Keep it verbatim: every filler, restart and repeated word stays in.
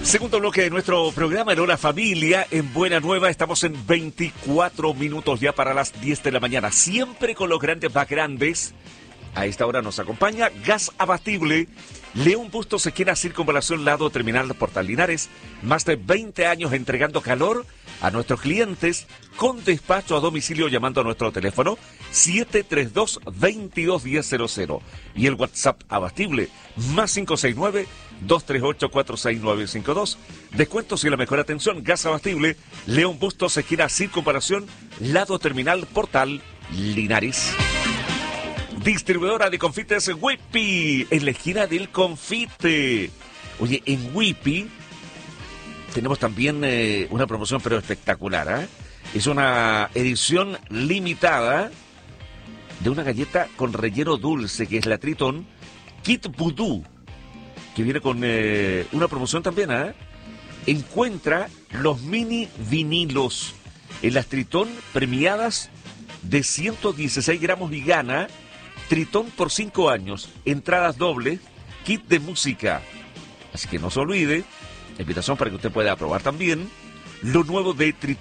Segundo bloque de nuestro programa, en Hora Familia, en Buena Nueva. Estamos en veinticuatro minutos ya para las diez de la mañana. Siempre con los grandes más grandes. A esta hora nos acompaña Gas Abatible, León Bustos, esquina Circunvalación Lado, Terminal Portal Linares. Más de veinte años entregando calor a nuestros clientes con despacho a domicilio, llamando a nuestro teléfono siete tres dos, veintidós diez cero cero y el WhatsApp Abatible más cinco seis nueve, dos tres ocho, cuatro seis nueve cinco dos. Descuentos y la mejor atención. Gas Abatible, León Bustos, esquina Circunvalación Lado, Terminal Portal Linares. Distribuidora de confites Whippy, en la esquina del confite. Oye, en Whippy tenemos también eh, una promoción pero espectacular, ¿eh? Es una edición limitada de una galleta con relleno dulce, que es la Tritón Kit Voodoo, que viene con eh, una promoción también, ¿eh? Encuentra los mini vinilos en las Tritón premiadas de ciento dieciséis gramos y gana Tritón por cinco años, entradas dobles, kit de música. Así que no se olvide, invitación para que usted pueda probar también lo nuevo de Tritón.